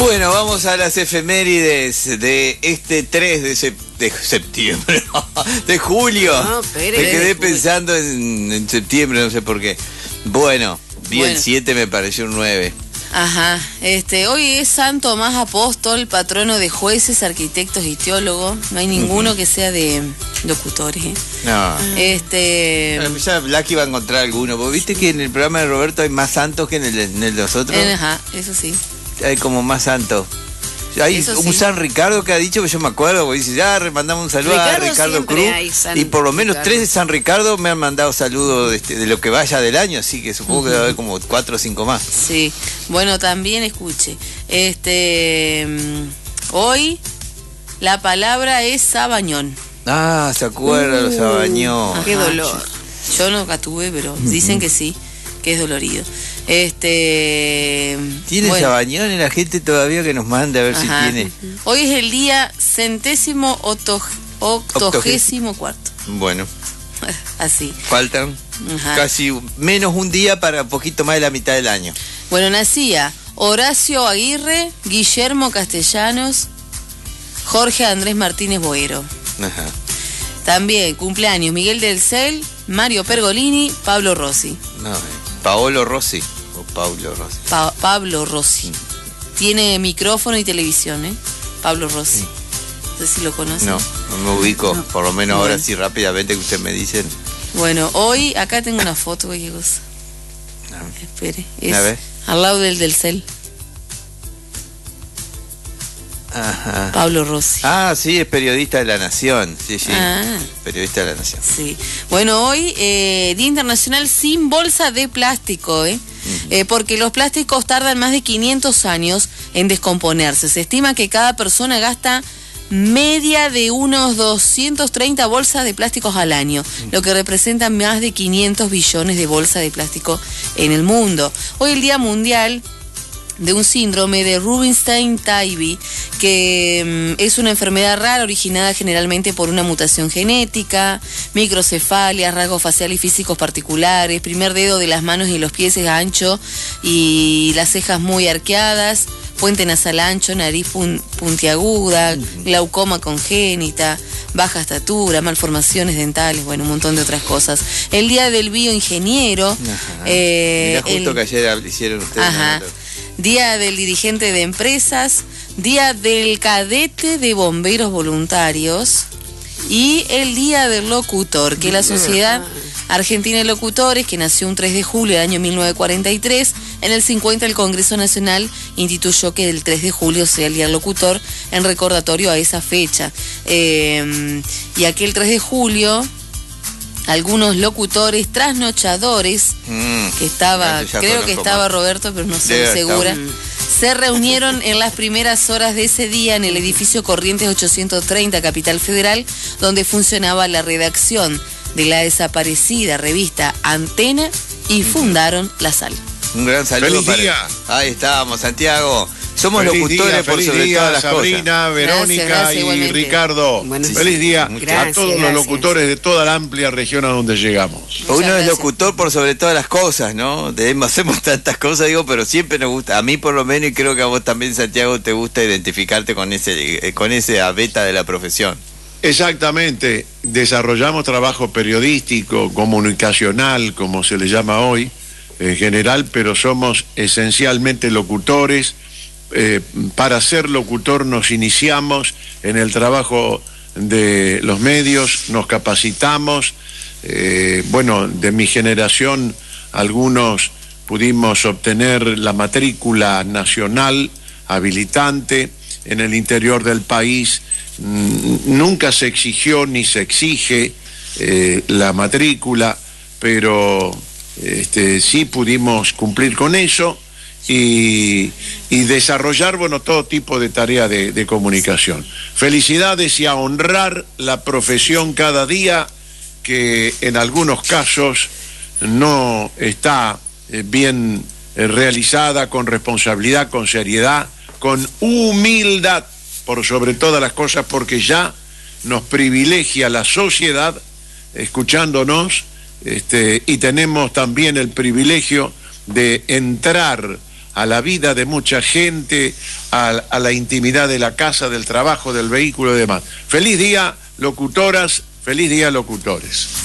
Bueno, vamos a las efemérides de este 3 de septiembre, de julio. No, me quedé pensando en septiembre, no sé por qué. Bueno, el 7 me pareció un 9. Ajá, hoy es San Tomás Apóstol, patrono de jueces, arquitectos y teólogos. No hay ninguno que sea de locutores, No. Ya Blacky va a encontrar alguno. ¿Vos viste que en el programa de Roberto hay más santos que en el de los otros? Ajá, eso sí. Hay como más santos. Hay eso un sí. San Ricardo que ha dicho, que yo me acuerdo, porque dice, mandamos un saludo a Ricardo Cruz. Y por lo menos Ricardo. 3 de San Ricardo me han mandado saludos de lo que vaya del año, así que supongo que debe haber como 4 o 5 más. Sí, bueno, también escuche. Hoy la palabra es sabañón. Ah, ¿se acuerda los Sabañón? Qué dolor. Yo nunca tuve, pero dicen que sí, que es dolorido. ¿Tiene bueno. Sabañón en la gente todavía que nos mande a ver si tiene? Hoy es el día 184. Bueno. Así. Faltan casi menos un día para un poquito más de la mitad del año. Bueno, nacía Horacio Aguirre, Guillermo Castellanos, Jorge Andrés Martínez Boero. Ajá. También cumpleaños Miguel del Cel, Mario Pergolini, Pablo Rossi. No, Paolo Rossi o Paulo Rossi. Pablo Rossi. Tiene micrófono y televisión, Pablo Rossi. Sí. No sé si lo conocen. No me ubico. No. Por lo menos Bueno. ahora sí rápidamente que ustedes me dicen. Bueno, hoy acá tengo una foto, qué cosa. Espere, es a ver. al lado del Cel. Ajá. Pablo Rossi. Ah, sí, es periodista de La Nación. Sí. Ah. Periodista de La Nación. Sí. Bueno, hoy Día Internacional sin bolsa de plástico, porque los plásticos tardan más de 500 años en descomponerse. Se estima que cada persona gasta media de unos 230 bolsas de plásticos al año, lo que representa más de 500 billones de bolsas de plástico en el mundo. Hoy el Día Mundial de un síndrome de Rubinstein-Taybi, que es una enfermedad rara originada generalmente por una mutación genética, microcefalia, rasgos faciales y físicos particulares, primer dedo de las manos y los pies es ancho y las cejas muy arqueadas, puente nasal ancho, nariz puntiaguda, glaucoma congénita, baja estatura, malformaciones dentales, bueno, un montón de otras cosas. El Día del Bioingeniero. Mirá, justo que ayer hicieron ustedes. Ajá. Día del dirigente de empresas, Día del cadete de bomberos voluntarios y el Día del locutor, que la Sociedad Argentina de Locutores, que nació un 3 de julio del año 1943, en el 50 el Congreso Nacional instituyó que el 3 de julio sea el Día del Locutor en recordatorio a esa fecha. Y aquel 3 de julio... algunos locutores trasnochadores, que creo que estaba Roberto, pero no estoy segura, se reunieron en las primeras horas de ese día en el edificio Corrientes 830, Capital Federal, donde funcionaba la redacción de la desaparecida revista Antena y fundaron la sala. Un gran saludo. ¡Feliz día! Ahí estábamos, Santiago. Somos feliz locutores día, por feliz sobre día, todas las Sabrina, cosas. Verónica Gracias, y igualmente. Ricardo. Bueno, feliz día gracias, a todos los gracias. locutores de toda la amplia región a donde llegamos. Uno es gracias. locutor por sobre todas las cosas, ¿no? Hacemos tantas cosas, pero siempre nos gusta. A mí por lo menos, y creo que a vos también, Santiago, te gusta identificarte con esa beta de la profesión. Exactamente. Desarrollamos trabajo periodístico, comunicacional, como se le llama hoy, en general, pero somos esencialmente locutores. Para ser locutor nos iniciamos en el trabajo de los medios, nos capacitamos. De mi generación, algunos pudimos obtener la matrícula nacional habilitante. En el interior del país nunca se exigió ni se exige la matrícula, pero sí pudimos cumplir con eso. Y desarrollar, todo tipo de tarea de comunicación. Felicidades y a honrar la profesión cada día, que en algunos casos no está bien realizada, con responsabilidad, con seriedad, con humildad, por sobre todas las cosas, porque ya nos privilegia la sociedad escuchándonos, y tenemos también el privilegio de entrar a la vida de mucha gente, a la intimidad de la casa, del trabajo, del vehículo y demás. Feliz día, locutoras, feliz día, locutores.